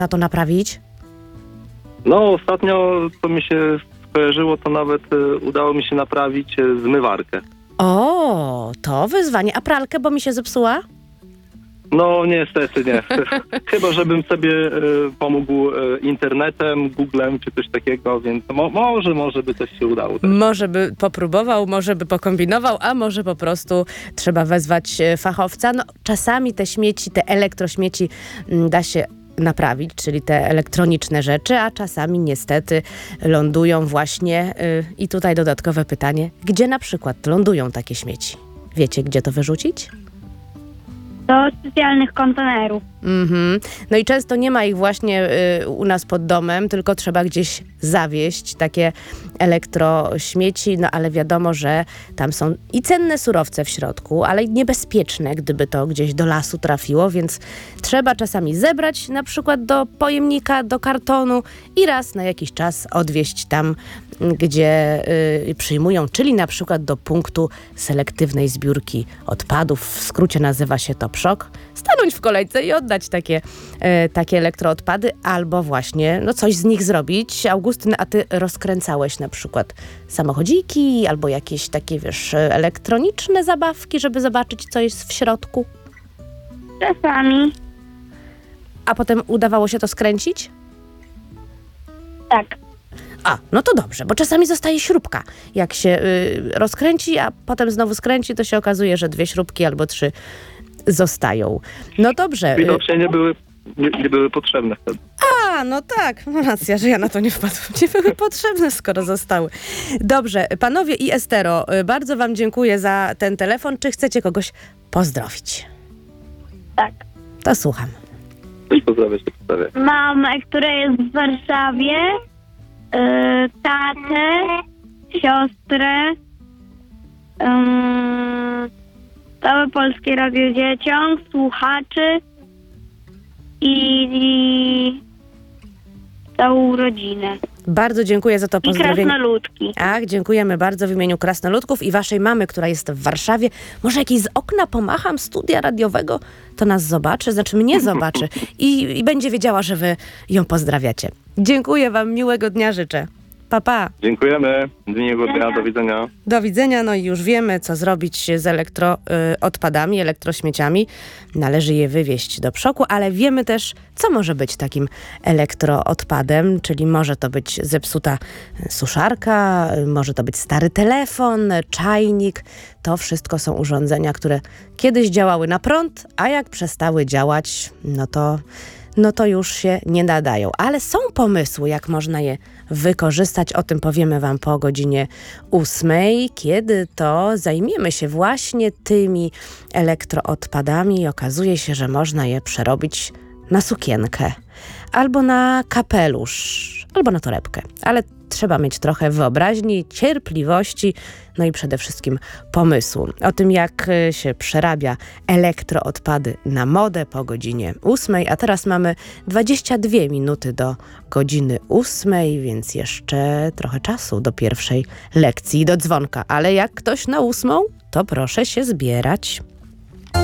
na to naprawić? No ostatnio, co mi się skojarzyło, to nawet udało mi się naprawić zmywarkę. O, to wyzwanie. A pralkę, bo mi się zepsuła? No niestety nie. Chyba, żebym sobie pomógł internetem, Googlem czy coś takiego, więc może by coś się udało. Też. Może by popróbował, może by pokombinował, a może po prostu trzeba wezwać fachowca. No, czasami te śmieci, te elektrośmieci da się naprawić, czyli te elektroniczne rzeczy, a czasami niestety lądują właśnie i tutaj dodatkowe pytanie, gdzie na przykład lądują takie śmieci? Wiecie, gdzie to wyrzucić? Do specjalnych kontenerów. No i często nie ma ich właśnie u nas pod domem, tylko trzeba gdzieś zawieźć takie elektrośmieci, no ale wiadomo, że tam są i cenne surowce w środku, ale i niebezpieczne, gdyby to gdzieś do lasu trafiło, więc trzeba czasami zebrać na przykład do pojemnika, do kartonu i raz na jakiś czas odwieźć tam, gdzie przyjmują, czyli na przykład do punktu selektywnej zbiórki odpadów, w skrócie nazywa się to PSZOK, stanąć w kolejce i oddać takie elektroodpady, albo właśnie coś z nich zrobić. Augustyn, a ty rozkręcałeś na przykład samochodziki albo jakieś takie, elektroniczne zabawki, żeby zobaczyć, co jest w środku? Czasami. A potem udawało się to skręcić? Tak. A, no to dobrze, bo czasami zostaje śrubka. Jak się rozkręci, a potem znowu skręci, to się okazuje, że 2 śrubki albo 3 zostają. No dobrze. Widocznie nie były potrzebne wtedy. A, no tak, racja, że ja na to nie wpadłam. Nie były potrzebne, skoro zostały. Dobrze, panowie i Estero, bardzo wam dziękuję za ten telefon. Czy chcecie kogoś pozdrowić? Tak. To słucham. Pozdrawiam się, pozdrawiam. Mamę, która jest w Warszawie, tatę, siostrę, całe Polskie Radio Dzieciom, słuchaczy i całą rodzinę. Bardzo dziękuję za to I pozdrowienie. krasnoludki. Ach, dziękujemy bardzo w imieniu krasnoludków i waszej mamy, która jest w Warszawie. Może jakieś z okna pomacham studia radiowego, to nas zobaczy, znaczy mnie zobaczy i będzie wiedziała, że wy ją pozdrawiacie. Dziękuję wam, miłego dnia życzę. Pa, pa. Dziękujemy. Miłego dnia, do widzenia. Do widzenia, no i już wiemy, co zrobić z elektroodpadami, elektrośmieciami. Należy je wywieźć do PSZOK-u, ale wiemy też, co może być takim elektroodpadem, czyli może to być zepsuta suszarka, może to być stary telefon, czajnik. To wszystko są urządzenia, które kiedyś działały na prąd, a jak przestały działać, no to już się nie nadają. Ale są pomysły, jak można je wykorzystać. O tym powiemy wam po godzinie 8, kiedy to zajmiemy się właśnie tymi elektroodpadami i okazuje się, że można je przerobić na sukienkę, albo na kapelusz, albo na torebkę. Ale trzeba mieć trochę wyobraźni, cierpliwości, no i przede wszystkim pomysłu. O tym, jak się przerabia elektroodpady na modę po godzinie 8, a teraz mamy 22 minuty do godziny 8, więc jeszcze trochę czasu do pierwszej lekcji, do dzwonka. Ale jak ktoś na 8, to proszę się zbierać.